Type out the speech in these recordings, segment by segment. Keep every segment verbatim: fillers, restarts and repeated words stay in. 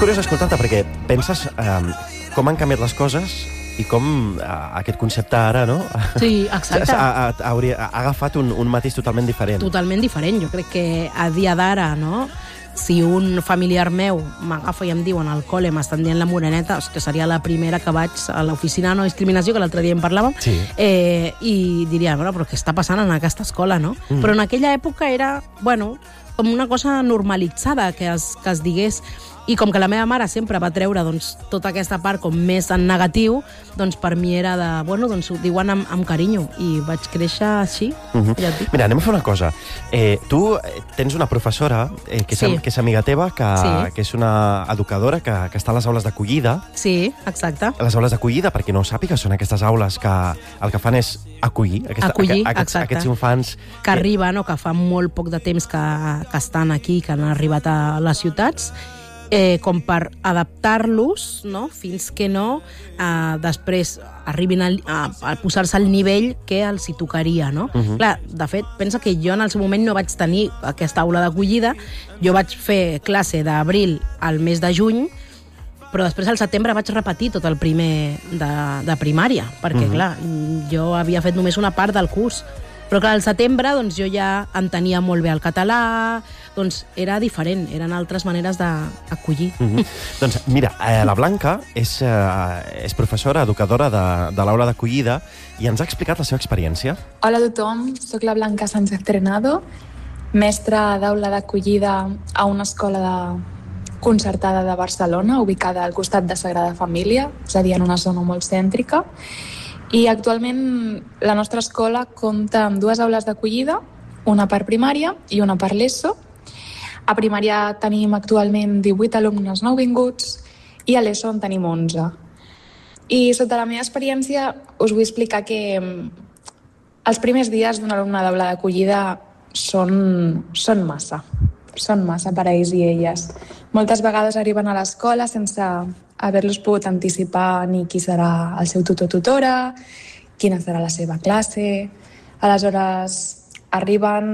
curiós escoltar-te perquè penses eh, com han canviat les coses i com eh, aquest concepte ara, no? Sí, exacte. Ha, ha, hauria, ha agafat un, un matís totalment diferent. Totalment diferent. Jo crec que a dia d'ara, no?, si un familiar meu m'agafa i em diu en el col·le, m'estan dient la moreneta, que seria la primera que vaig a l'oficina de no discriminació, que l'altre dia en parlàvem, sí. eh, i diria, bueno, però què està passant en aquesta escola, no? Mm. Però en aquella època era, bueno, com una cosa normalitzada que es, que es digués. I com que la meva mare sempre va treure doncs, tota aquesta part com més en negatiu, doncs per mi era de, bueno, doncs ho diuen amb, amb carinyo. I vaig créixer així, uh-huh. ja et dic. Mira, anem a fer una cosa. Eh, tu tens una professora eh, que, és, sí. que és amiga teva, que, sí. que és una educadora que, que està a les aules d'acollida. Sí, exacte. Les aules d'acollida, perquè no ho sàpiga, són aquestes aules que el que fan és acollir, aquesta, acollir aquests, aquests infants que eh... arriben o que fa molt poc de temps que, que estan aquí, que han arribat a les ciutats, eh, com per adaptar-los, no?, fins que no eh, després arribin a, a, a posar-se al nivell que els hi tocaria, no? Uh-huh. Clar, de fet, pensa que jo en el seu moment no vaig tenir aquesta aula d'acollida, jo vaig fer classe d'abril al mes de juny, però després al setembre vaig repetir tot el primer de, de primària, perquè, uh-huh. clar, jo havia fet només una part del curs. Però clar, al setembre doncs, jo ja entenia molt bé el català, doncs era diferent, eren altres maneres d'acollir. Mm-hmm. Doncs mira, eh, la Blanca és, eh, és professora, educadora de, de l'aula d'acollida i ens ha explicat la seva experiència. Hola a tothom, soc la Blanca Sánchez Trenado, mestra d'aula d'acollida a una escola de concertada de Barcelona, ubicada al costat de Sagrada Família, és a dir, en una zona molt cèntrica. I actualment la nostra escola compta amb dues aules d'acollida, una per primària i una per l'ESO. A primària tenim actualment divuit alumnes nouvinguts i a l'ESO en tenim onze. I sota la meva experiència us vull explicar que els primers dies d'un alumne d'aula d'acollida són, són massa. Són massa per a ells i elles. Moltes vegades arriben a l'escola sense haver-los pogut anticipar ni qui serà el seu tutor o tutora, quina serà la seva classe. Aleshores, arriben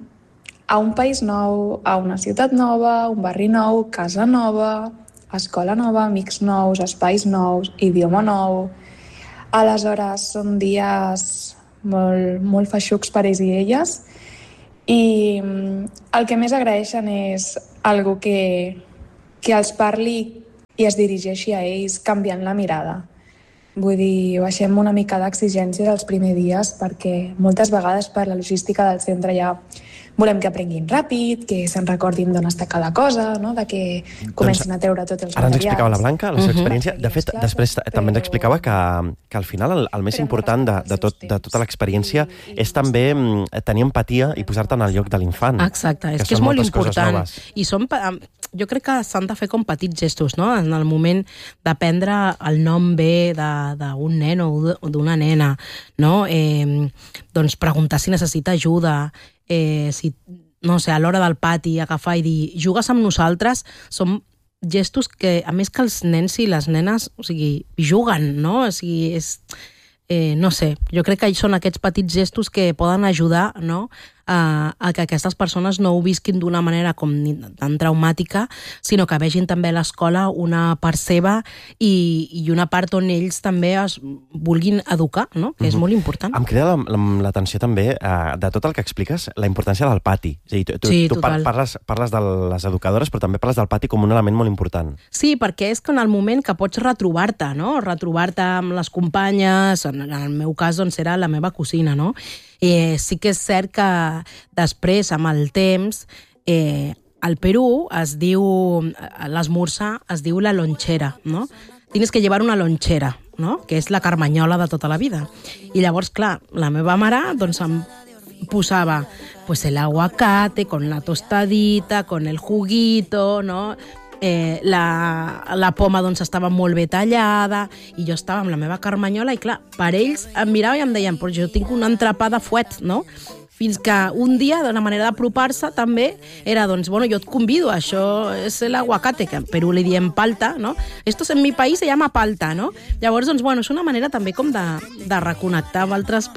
a un país nou, a una ciutat nova, un barri nou, casa nova, escola nova, amics nous, espais nous, idioma nou. Aleshores, són dies molt, molt feixucs per ells i elles, i el que més agraeixen és algo que, que els parli i es dirigeixi a ells canviant la mirada. Vull dir, baixem una mica d'exigències els primers dies perquè moltes vegades per la logística del centre ja volem que aprenguin ràpid, que se'n recordin d'on està cada cosa, no?, de que comencin doncs, a treure tots els materials. Ara ens explicava la Blanca la seva uh-huh. experiència. De fet, classes, després però... també ens explicava que, que al final el, el més important de, de, tot, de tota l'experiència és també tenir empatia i posar-te en el lloc de l'infant. Exacte, és que, que és molt important. I són, jo crec que s'han de fer com petits gestos, no?, en el moment d'aprendre el nom bé d'un nen o d'una nena, no?, eh, doncs preguntar si necessita ajuda, Eh, si, no sé, a l'hora del pati agafar i dir, jugues amb nosaltres, són gestos que, a més que els nens i les nenes, o sigui, juguen, no? O sigui, és, eh, no sé, jo crec que són aquests petits gestos que poden ajudar, no?, a, a que aquestes persones no ho visquin d'una manera com tan traumàtica, sinó que vegin també a l'escola una part seva i, i una part on ells també es vulguin educar, no?, que és mm-hmm. molt important. Em crida l'atenció també eh, de tot el que expliques, la importància del pati. És a dir, tu, tu, sí, tu parles, parles de les educadores, però també parles del pati com un element molt important. Sí, perquè és que en el moment que pots retrobar-te, no?, retrobar-te amb les companyes, en el meu cas doncs era la meva cosina, no?, Eh, sí que és cert que després, amb el temps, eh, al Perú es diu, l'esmorzar es diu la lonchera, no? Tienes que llevar una lonchera, no?, que és la carmanyola de tota la vida. I llavors, clar, la meva mare doncs, em posava pues, el aguacate con la tostadita, con el juguito, no?, Eh, la, la poma doncs estava molt bé tallada i jo estava amb la meva carmanyola i clar, per ells em mirava i em deien però jo tinc un entrepà de fuet, no? Fins que un dia, d'una manera d'apropar-se també, era doncs, bueno, jo et convido, això és l'aguacate, que en Perú li diem palta, no? Esto en mi país se llama palta, no? Llavors, doncs, bueno, és una manera també com de, de reconnectar amb altres persones